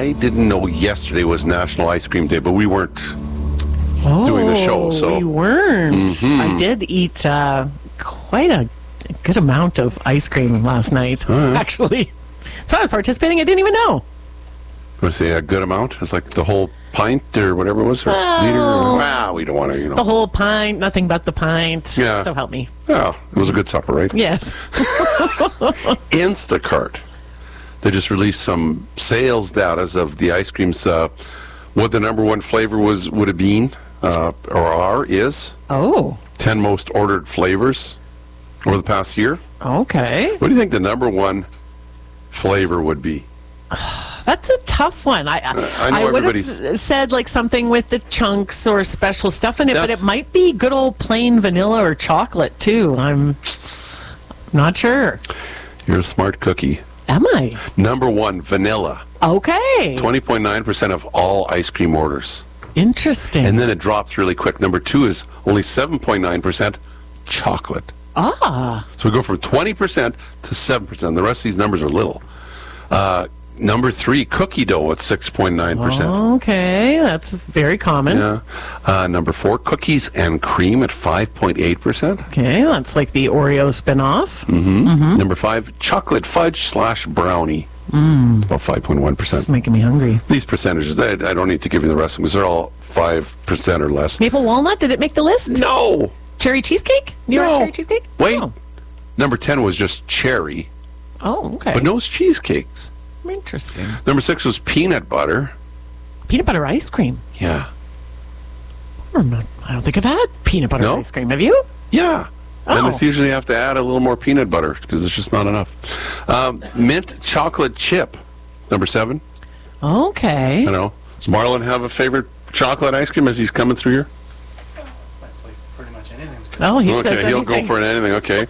I didn't know yesterday was National Ice Cream Day, but we weren't doing the show. So we weren't. I did eat quite a good amount of ice cream last night, actually. So I was participating. I didn't even know. Want to say a good amount? It's like the whole pint or whatever it was, or liter? Wow, we don't want to, The whole pint, nothing but the pint. Yeah. So help me. Yeah, it was a good supper, right? Yes. Instacart. They just released some sales data of the ice creams. What the number one flavor would have been, is. Oh. 10 most ordered flavors over the past year. Okay. What do you think the number one flavor would be? That's a tough one. I know would everybody's have said like something with the chunks or special stuff in it, but That's- it might be good old plain vanilla or chocolate too. I'm not sure. You're a smart cookie. Am I? Number one, vanilla. Okay. 20.9% of all ice cream orders. Interesting. And then it drops really quick. Number two is only 7.9% chocolate. So we go from 20% to 7%. The rest of these numbers are little. Number three, cookie dough at 6.9%. Okay, that's very common. Yeah. Number four, cookies and cream at 5.8%. Okay, that's like the Oreo spinoff. Number five, chocolate fudge / brownie. About 5.1%. It's making me hungry. These percentages, I don't need to give you the rest of them because they're all 5% or less. Maple walnut, did it make the list? No! Cherry cheesecake? New York cherry cheesecake? Wait. Oh. Number 10 was just cherry, Oh, okay. but no cheesecakes. Interesting. Number 6 was peanut butter. Peanut butter ice cream. Yeah. I don't think I've had peanut butter No? ice cream. Have you? Yeah. Then Oh. it's usually have to add a little more peanut butter because it's just not enough. Mint chocolate chip. Number 7. Okay. I know. Does Marlon have a favorite chocolate ice cream as he's coming through here? Pretty much anything's Oh, he says Okay, he'll anything. go for anything. Okay.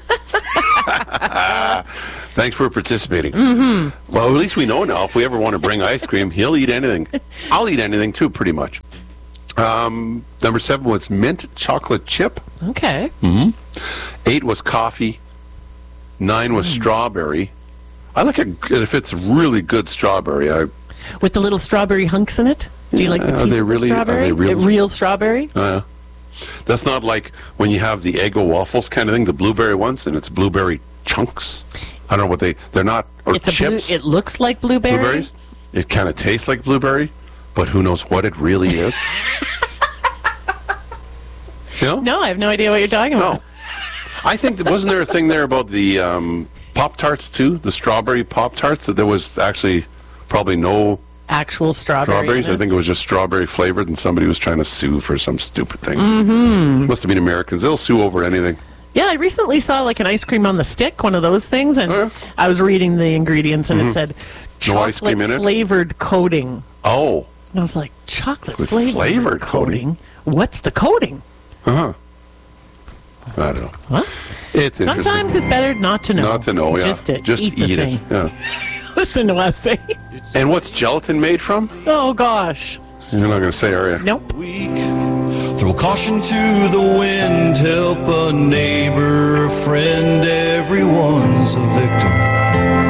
Thanks for participating. Well, at least we know now. If we ever want to bring ice cream, he'll eat anything. I'll eat anything too, pretty much. Number 7 was mint chocolate chip. Okay. 8 was coffee. 9 was strawberry. I like it if it's really good strawberry. With the little strawberry hunks in it? Do you like the Are pieces they really- of strawberry? are they real- Real strawberry? That's not like when you have the Eggo waffles kind of thing, the blueberry ones, and it's blueberry chunks. I don't know what they're not, or It's chips. it looks like blueberry. Blueberries. It kind of tastes like blueberry, but who knows what it really is? No, I have no idea what you're talking about. No. I think, wasn't there a thing there about the Pop-Tarts too? The strawberry Pop-Tarts? That there was actually probably no Actual strawberries. in I think it was just strawberry flavored, and somebody was trying to sue for some stupid thing. Must have been Americans. They'll sue over anything. Yeah, I recently saw like an ice cream on the stick, one of those things, and Oh, yeah. I was reading the ingredients, and it said No ice cream in it? flavored coating. Oh. And I was like, chocolate With flavored flavored coating? What's the coating? I don't know. Huh? It's interesting. Sometimes it's better not to know. Not to know, yeah. Just to eat the eat thing. it. Yeah. Listen to us say. And what's gelatin made from? Oh gosh. You're not going to say, are you? Nope. Week. Throw caution to the wind, help a neighbor, a friend, everyone's a victim.